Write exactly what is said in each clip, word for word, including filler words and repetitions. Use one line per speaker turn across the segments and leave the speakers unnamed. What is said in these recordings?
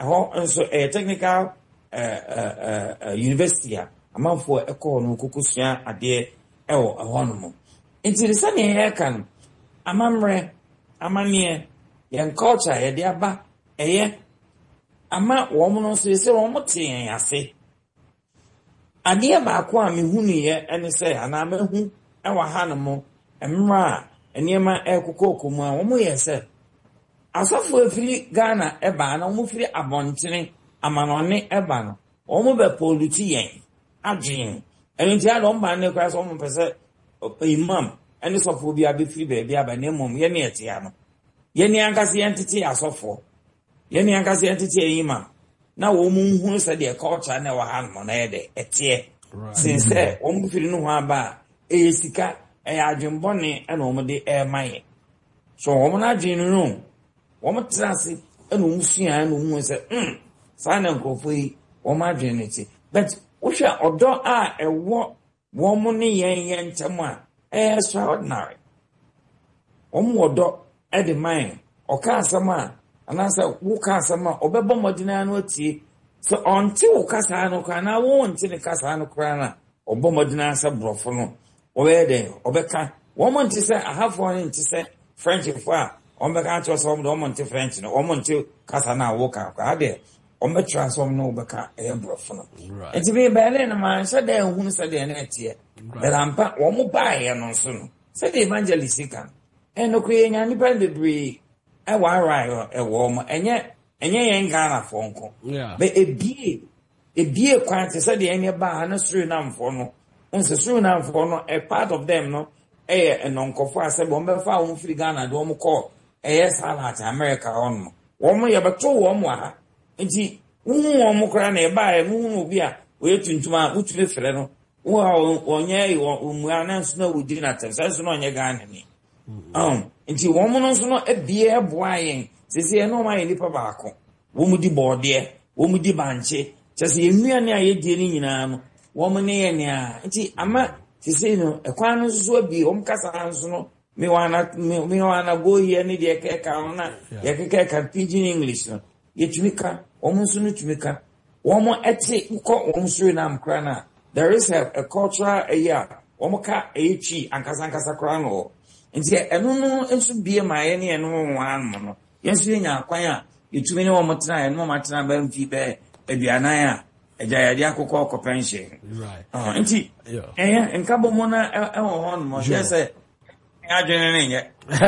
ho nso a technical uh, uh, uh, university a amanfo ekọ no kokusua ade ewo ho no mo nti de sane ye kan amamre amanie yen culture ye de aba eye ama wo mo no se se wo mo ten ase ade ba ko a mehunu ye ene se ana mehu ewa ha no mo emra eniema ekokoko mu a wo mo ye se asafo afiri Ghana eba na wo firi abontene amanone eba no wo mo be polluti yen adwen eni ti alo mba ne kwa so wo mo pese imam eni sofo bi abefiri be bi aba na mom ye ne ete ya no ye ne ankase entity asofo ye ne ankase entity imam na wo mu hu se de culture na wa han mo na ye de ete since wo mo firi no ho aba e sika e adwenbone e na wo mo de e maye so wo mo na adwen no wo mo trase e no musua e no hu se mm sa na nkofo yi wo mo adwen ne ti but wo hwa odo a ewo wo mo ne yen yen ntem a extraordinary wo mo odo e de mind o ka asama anasa wo ka asama obebo modina no tie so onti wo kasa no kwa na wo onti ne kasa no kwa na obo modina sa brofo no o we de obeka wo mo nti se ahafo ne nti se French fo a o me ka cho so mo mo nti French no o mo nti kasa na wo ka kwa de o me transform no obeka e brofo no enti be be le na man so de hu se de na tie be rampa wo mo ba ye no so no se de evangelist kan eno ko ye nya ni pa de bre e wa right e wo mo enye enye yen Ghana fo nko be ebie ebie kwan te se de enye ba na suru na mfo no unse suru na mfo no a part of them no eh enonkofo ase bo mbe fa wo firi Ghana do mo call eh salat America on wo mo ye beto wo mo ha nti wu wo mo kra na e ba e mu no bi a we tuntuma utule fere no wo onye wo mu ananso na wudi na tense no onye Ghana ni um nti wo mo no so no ebie eboa yen sisi e no ma ye nipa baako wo mu di bode wo mu di banche chese yenuane a ye die ni nyina no wo mo ne ye ne a nti ama sisi no ekwan no so bi wo mkasa nso no me wana me wana go here ni de keka ona ye keka ka pidgin English no ye tumika wo mo so no tumika wo mo ete ko wo mo so na mkra na there is a, a cultural a year wo mo ka echi ankasa ankasa kra no nti eno no enso bie ma ye ne eno wan mo no yenso nya kwan a yetumi ne wo mo tena eno mo tena ba mfi be aduanan a eja ya dia kokko ko pension
right
ah nti eh enka bo mo na e wo hon mo je se adwene ne nye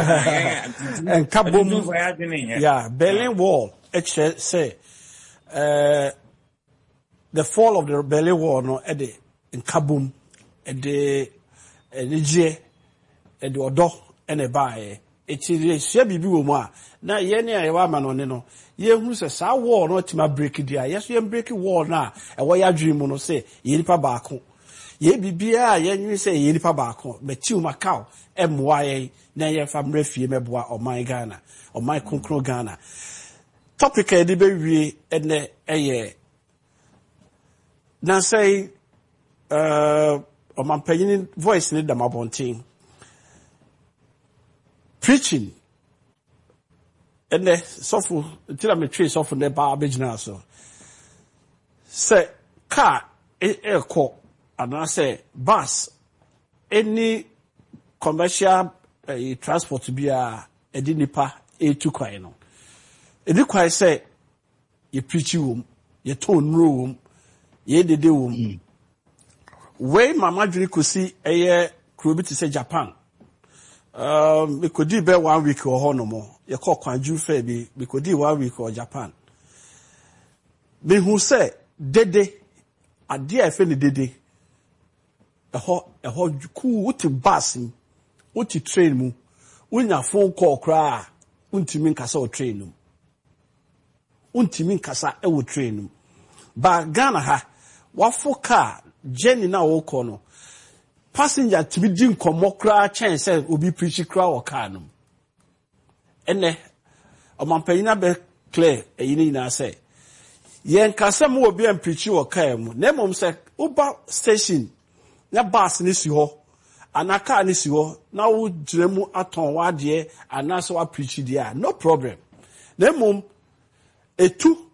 enka bo mo yeah Berlin Wall it say uh the fall of the Berlin Wall no e de enka bom e de energy e de odo ene bae e ti se bibi wo mu a na ye ne ayewa ama no ne no ye hu se sa wall no tima break dia yes ye break wall na e wo ya dream no se ye nipa baako ye bibia ye nwi se ye nipa baako beti uma kaw e moa ye na ye fa mrefie meboa o my Ghana o my konkro Ghana topic e de be wie ene eye na say uh o man paying voice ni da mabontin preaching and the sofu tell me tree sofu ne ba abegina so say car e e call and I say bus any commercial uh, transport be a edi nipa e tu kwai no edi kwai say ye preach wom ye ton ro wom ye dede wom mm. we mama dwiri kosi eye kuro bi te say Japan um we could be one week or honomo ye call kwanju fair be we could do one week or Japan be who say dede ade a fe ni dede e ho e ho ku wuti bus wuti train mu unya phone call kra untimi nkasa o train mu untimi nkasa e wo train mu ba Ghana ha wafo car journey na wo ko no passenger to be din komokra chen say obi preach kra o car no ene o man panyina be clear eyini na say yen kasam obi am preach o car mu na mom say uba station na bus ni si ho anaka ni si ho na wo jiremu aton wa de anase wa preach dia no problem na mom etu